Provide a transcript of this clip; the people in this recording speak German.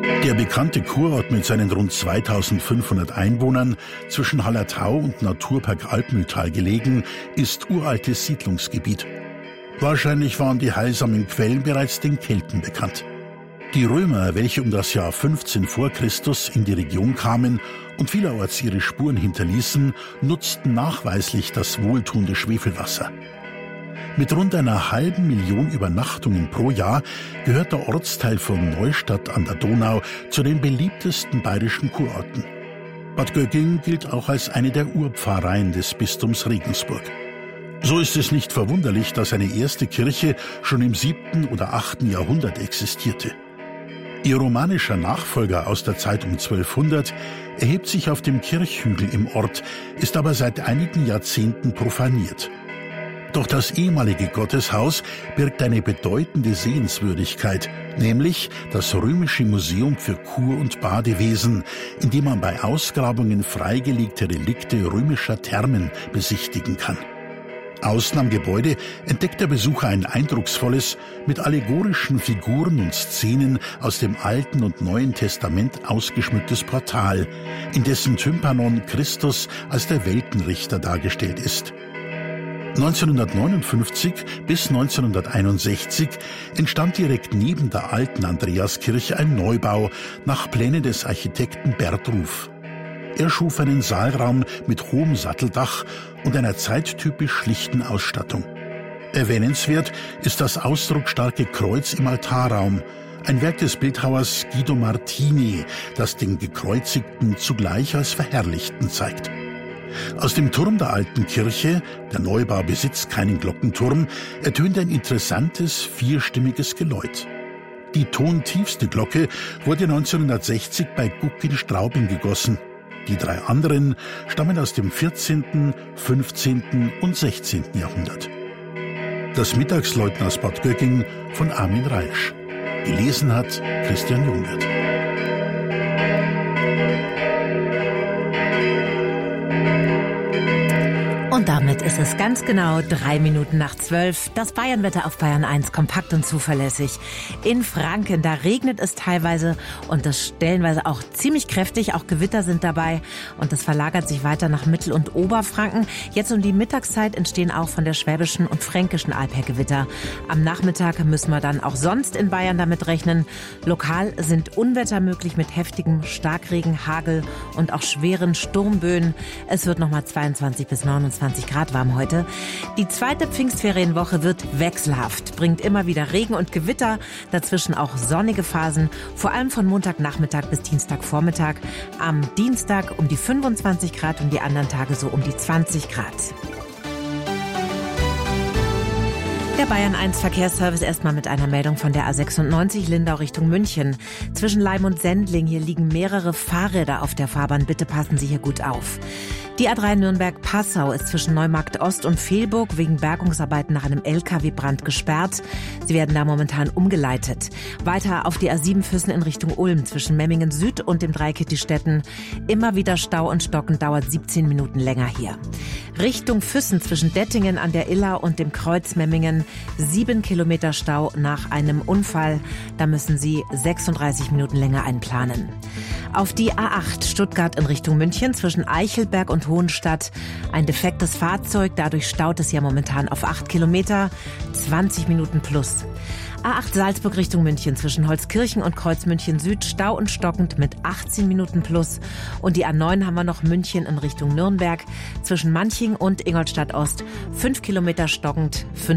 Der bekannte Kurort mit seinen rund 2500 Einwohnern, zwischen Hallertau und Naturpark Altmühltal gelegen, ist uraltes Siedlungsgebiet. Wahrscheinlich waren die heilsamen Quellen bereits den Kelten bekannt. Die Römer, welche um das Jahr 15 vor Christus in die Region kamen und vielerorts ihre Spuren hinterließen, nutzten nachweislich das wohltuende Schwefelwasser. Mit rund 500.000 Übernachtungen pro Jahr gehört der Ortsteil von Neustadt an der Donau zu den beliebtesten bayerischen Kurorten. Bad Gögging gilt auch als eine der Urpfarreien des Bistums Regensburg. So ist es nicht verwunderlich, dass eine erste Kirche schon im 7. oder 8. Jahrhundert existierte. Ihr romanischer Nachfolger aus der Zeit um 1200 erhebt sich auf dem Kirchhügel im Ort, ist aber seit einigen Jahrzehnten profaniert. Doch das ehemalige Gotteshaus birgt eine bedeutende Sehenswürdigkeit, nämlich das Römische Museum für Kur- und Badewesen, in dem man bei Ausgrabungen freigelegte Relikte römischer Thermen besichtigen kann. Außen am Gebäude entdeckt der Besucher ein eindrucksvolles, mit allegorischen Figuren und Szenen aus dem Alten und Neuen Testament ausgeschmücktes Portal, in dessen Tympanon Christus als der Weltenrichter dargestellt ist. 1959 bis 1961 entstand direkt neben der alten Andreaskirche ein Neubau nach Plänen des Architekten Bert Ruf. Er schuf einen Saalraum mit hohem Satteldach und einer zeittypisch schlichten Ausstattung. Erwähnenswert ist das ausdrucksstarke Kreuz im Altarraum, ein Werk des Bildhauers Guido Martini, das den Gekreuzigten zugleich als Verherrlichten zeigt. Aus dem Turm der alten Kirche, der Neubau besitzt keinen Glockenturm, ertönt ein interessantes, vierstimmiges Geläut. Die tontiefste Glocke wurde 1960 bei Guck in Straubing gegossen. Die 3 anderen stammen aus dem 14., 15. und 16. Jahrhundert. Das Mittagsläuten aus Bad Gögging von Armin Reisch. Gelesen hat Christian Jungwirth. Und damit ist es ganz genau 3 Minuten nach 12. Das Bayernwetter auf Bayern 1, kompakt und zuverlässig. In Franken, da regnet es teilweise und das stellenweise auch ziemlich kräftig. Auch Gewitter sind dabei und das verlagert sich weiter nach Mittel- und Oberfranken. Jetzt um die Mittagszeit entstehen auch von der schwäbischen und fränkischen Alb her Gewitter. Am Nachmittag müssen wir dann auch sonst in Bayern damit rechnen. Lokal sind Unwetter möglich mit heftigem Starkregen, Hagel und auch schweren Sturmböen. Es wird nochmal 22 bis 29 Grad warm heute. Die zweite Pfingstferienwoche wird wechselhaft, bringt immer wieder Regen und Gewitter, dazwischen auch sonnige Phasen, vor allem von Montagnachmittag bis Dienstagvormittag. Am Dienstag um die 25 Grad und die anderen Tage so um die 20 Grad. Der Bayern 1 Verkehrsservice erstmal mit einer Meldung von der A96 Lindau Richtung München. Zwischen Leim und Sendling, hier liegen mehrere Fahrräder auf der Fahrbahn. Bitte passen Sie hier gut auf. Die A3 Nürnberg-Passau ist zwischen Neumarkt Ost und Vehlburg wegen Bergungsarbeiten nach einem LKW-Brand gesperrt. Sie werden da momentan umgeleitet. Weiter auf die A7 Füssen in Richtung Ulm zwischen Memmingen Süd und dem Dreikittistetten. Immer wieder Stau und Stocken, dauert 17 Minuten länger hier. Richtung Füssen zwischen Dettingen an der Iller und dem Kreuz Memmingen 7 Kilometer Stau nach einem Unfall. Da müssen Sie 36 Minuten länger einplanen. Auf die A8 Stuttgart in Richtung München zwischen Eichelberg und Hohenstadt. Ein defektes Fahrzeug, dadurch staut es ja momentan auf 8 Kilometer, 20 Minuten plus. A8 Salzburg Richtung München zwischen Holzkirchen und Kreuz München Süd, Stau und stockend mit 18 Minuten plus. Und die A9 haben wir noch München in Richtung Nürnberg zwischen Manching und Ingolstadt Ost, 5 Kilometer stockend,